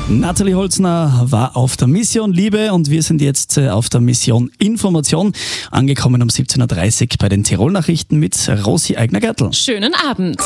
Nathalie Holzner war auf der Mission Liebe und wir sind jetzt auf der Mission Information, angekommen um 17.30 Uhr bei den Tirol-Nachrichten mit Rosi Eigner-Gertl. Schönen Abend.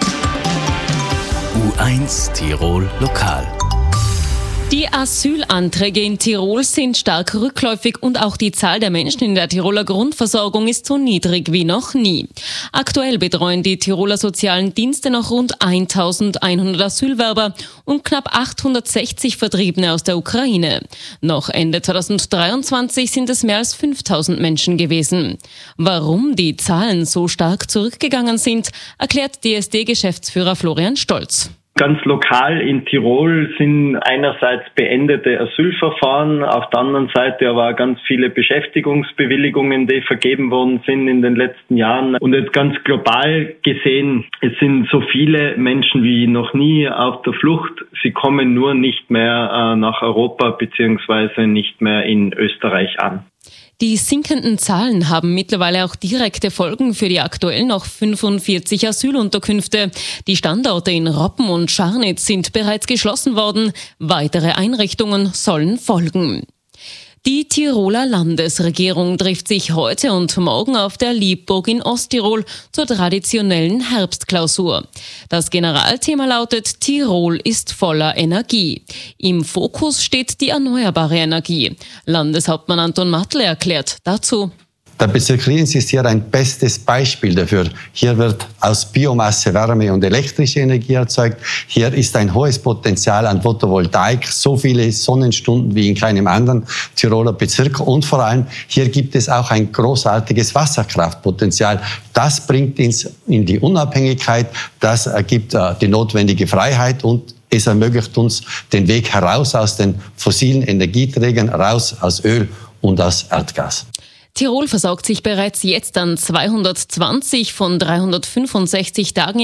U1 Tirol Lokal. Die Asylanträge in Tirol sind stark rückläufig und auch die Zahl der Menschen in der Tiroler Grundversorgung ist so niedrig wie noch nie. Aktuell betreuen die Tiroler sozialen Dienste noch rund 1.100 Asylwerber und knapp 860 Vertriebene aus der Ukraine. Noch Ende 2023 sind es mehr als 5.000 Menschen gewesen. Warum die Zahlen so stark zurückgegangen sind, erklärt DSD-Geschäftsführer Florian Stolz. Ganz lokal in Tirol sind einerseits beendete Asylverfahren, auf der anderen Seite aber auch ganz viele Beschäftigungsbewilligungen, die vergeben worden sind in den letzten Jahren. Und jetzt ganz global gesehen, es sind so viele Menschen wie noch nie auf der Flucht. Sie kommen nur nicht mehr nach Europa bzw. nicht mehr in Österreich an. Die sinkenden Zahlen haben mittlerweile auch direkte Folgen für die aktuell noch 45 Asylunterkünfte. Die Standorte in Roppen und Scharnitz sind bereits geschlossen worden. Weitere Einrichtungen sollen folgen. Die Tiroler Landesregierung trifft sich heute und morgen auf der Liebburg in Osttirol zur traditionellen Herbstklausur. Das Generalthema lautet: Tirol ist voller Energie. Im Fokus steht die erneuerbare Energie. Landeshauptmann Anton Mattl erklärt dazu: Der Bezirk Lienz ist hier ein bestes Beispiel dafür. Hier wird aus Biomasse Wärme und elektrische Energie erzeugt. Hier ist ein hohes Potenzial an Photovoltaik, so viele Sonnenstunden wie in keinem anderen Tiroler Bezirk. Und vor allem, hier gibt es auch ein großartiges Wasserkraftpotenzial. Das bringt uns in die Unabhängigkeit, das ergibt die notwendige Freiheit und es ermöglicht uns den Weg heraus aus den fossilen Energieträgern, raus aus Öl und aus Erdgas. Tirol versorgt sich bereits jetzt an 220 von 365 Tagen